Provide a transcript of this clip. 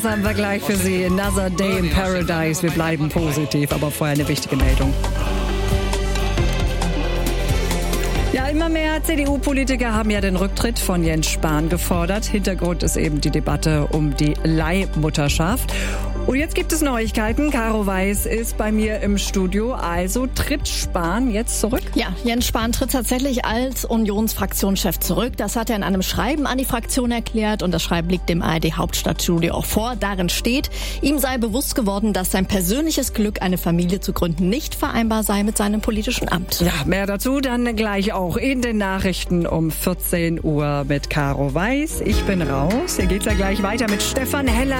Songs haben wir gleich für Sie. Another Day in Paradise. Wir bleiben positiv, aber vorher eine wichtige Meldung. Ja, immer mehr CDU-Politiker haben ja den Rücktritt von Jens Spahn gefordert. Hintergrund ist eben die Debatte um die Leihmutterschaft. Und jetzt gibt es Neuigkeiten. Caro Weiß ist bei mir im Studio. Also tritt Spahn jetzt zurück? Ja, Jens Spahn tritt tatsächlich als Unionsfraktionschef zurück. Das hat er in einem Schreiben an die Fraktion erklärt. Und das Schreiben liegt dem ARD-Hauptstadtstudio auch vor. Darin steht, ihm sei bewusst geworden, dass sein persönliches Glück, eine Familie zu gründen, nicht vereinbar sei mit seinem politischen Amt. Ja, mehr dazu dann gleich auch in den Nachrichten um 14 Uhr mit Caro Weiß. Ich bin raus. Hier geht's ja gleich weiter mit Stefan Heller.